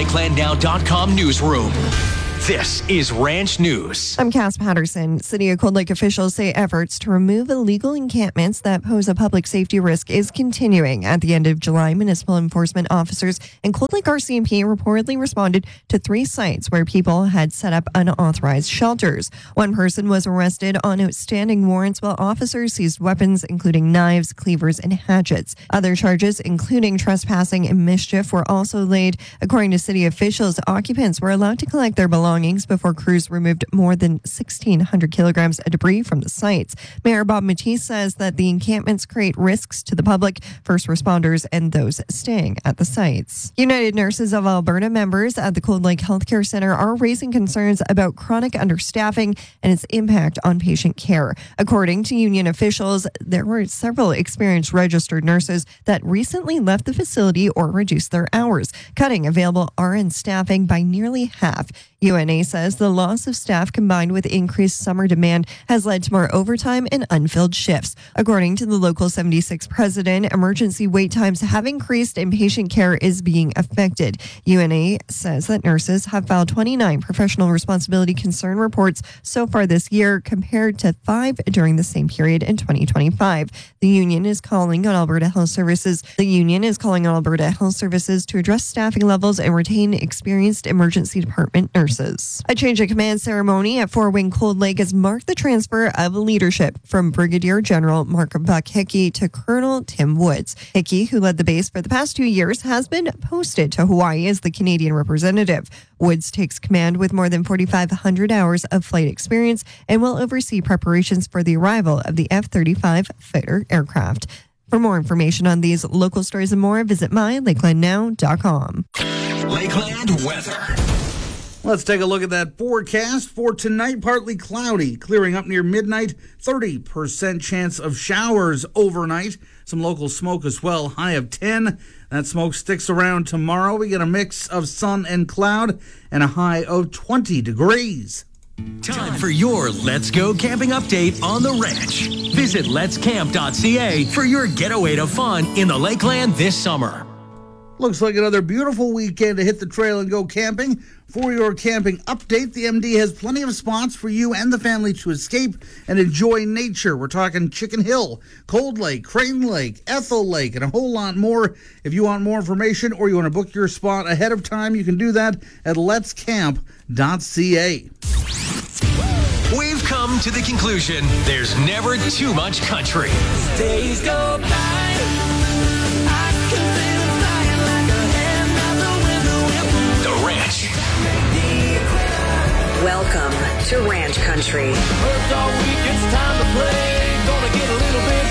LakelandNow.com newsroom. This is Ranch News. I'm Cass Patterson. City of Cold Lake officials say efforts to remove illegal encampments that pose a public safety risk is continuing. At the end of July, municipal enforcement officers and Cold Lake RCMP reportedly responded to 3 sites where people had set up unauthorized shelters. One person was arrested on outstanding warrants while officers seized weapons, including knives, cleavers, and hatchets. Other charges, including trespassing and mischief, were also laid. According to city officials, occupants were allowed to collect their belongings before crews removed more than 1,600 kilograms of debris from the sites. Mayor Bob Matisse says that the encampments create risks to the public, first responders, and those staying at the sites. United Nurses of Alberta members at the Cold Lake Healthcare Centre are raising concerns about chronic understaffing and its impact on patient care. According to union officials, there were several experienced registered nurses that recently left the facility or reduced their hours, cutting available RN staffing by nearly half. UNA says the loss of staff combined with increased summer demand has led to more overtime and unfilled shifts. According to the Local 76 president, emergency wait times have increased and patient care is being affected. UNA says that nurses have filed 29 professional responsibility concern reports so far this year compared to 5 during the same period in 2025. The union is calling on Alberta Health Services. To address staffing levels and retain experienced emergency department nurses. A change of command ceremony at Fort Wayne Cold Lake has marked the transfer of leadership from Brigadier General Mark Buck Hickey to Colonel Tim Woods. Hickey, who led the base for the past 2 years, has been posted to Hawaii as the Canadian representative. Woods takes command with more than 4,500 hours of flight experience and will oversee preparations for the arrival of the F-35 fighter aircraft. For more information on these local stories and more, visit mylakelandnow.com. Lakeland weather. Let's take a look at that forecast for tonight. Partly cloudy, clearing up near midnight. 30% chance of showers overnight. Some local smoke as well, high of 10. That smoke sticks around tomorrow. We get a mix of sun and cloud and a high of 20 degrees. Time for your Let's Go Camping update on the ranch. Visit letscamp.ca for your getaway to fun in the Lakeland this summer. Looks like another beautiful weekend to hit the trail and go camping. For your camping update, the MD has plenty of spots for you and the family to escape and enjoy nature. We're talking Chicken Hill, Cold Lake, Crane Lake, Ethel Lake, and a whole lot more. If you want more information or you want to book your spot ahead of time, you can do that at letscamp.ca. We've come to the conclusion there's never too much country. Days go by. Welcome to Ranch Country. Worked all week, it's time to play. Gonna get a little bit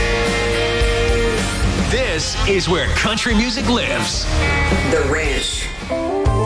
sideways. This is where country music lives. The Ranch.